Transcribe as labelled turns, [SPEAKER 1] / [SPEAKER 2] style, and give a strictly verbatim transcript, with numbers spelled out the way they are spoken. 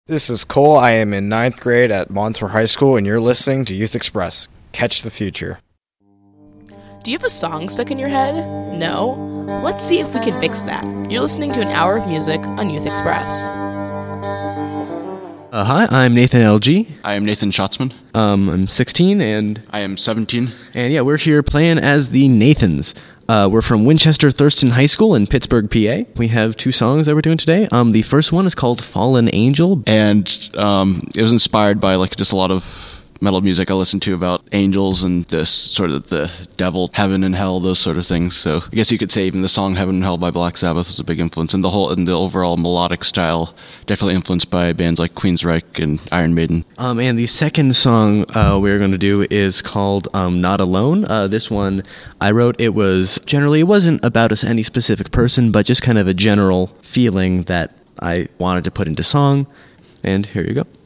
[SPEAKER 1] This is Cole. I am in ninth grade at Montour High School, and you're listening to Youth Express. Catch the future.
[SPEAKER 2] Do you have a song stuck in your head? No? Let's see if we can fix that. You're listening to an hour of music on Youth Express.
[SPEAKER 3] Uh, hi, I'm Nathan L G.
[SPEAKER 4] I am Nathan Schatzman.
[SPEAKER 3] Um, I'm sixteen, and...
[SPEAKER 4] I am seventeen.
[SPEAKER 3] And yeah, we're here playing as the Nathans. Uh, we're from Winchester Thurston High School in Pittsburgh, P A. We have two songs that we're doing today. Um, the first one is called Fallen Angel.
[SPEAKER 4] And um, it was inspired by like just a lot of metal music I listened to about angels and this sort of the devil, heaven and hell, those sort of things. So I guess you could say even the song Heaven and Hell by Black Sabbath was a big influence. And the whole and the overall melodic style definitely influenced by bands like Queensryche and Iron Maiden.
[SPEAKER 3] Um, and the second song uh, we're going to do is called um, Not Alone. Uh, this one I wrote, it was generally, it wasn't about us, any specific person, but just kind of a general feeling that I wanted to put into song. And here you go.